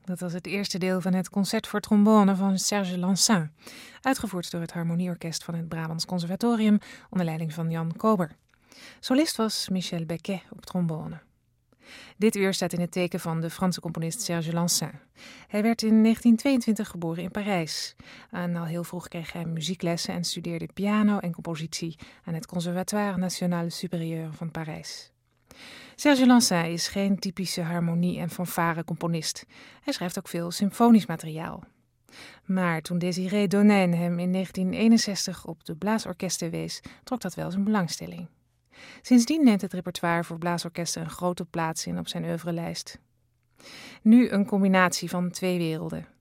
Dat was het eerste deel van het concert voor trombone van Serge Lansin, uitgevoerd door het Harmonieorkest van het Brabants Conservatorium onder leiding van Jan Kober. Solist was Michel Becquet op trombone. Dit uur staat in het teken van de Franse componist Serge Lansin. Hij werd in 1922 geboren in Parijs. En al heel vroeg kreeg hij muzieklessen en studeerde piano en compositie aan het Conservatoire National Supérieur van Parijs. Serge Lansin is geen typische harmonie- en fanfare-componist. Hij schrijft ook veel symfonisch materiaal. Maar toen Désiré Donain hem in 1961 op de blaasorkesten wees, trok dat wel zijn belangstelling. Sindsdien neemt het repertoire voor blaasorkesten een grote plaats in op zijn oeuvrelijst. Nu een combinatie van twee werelden.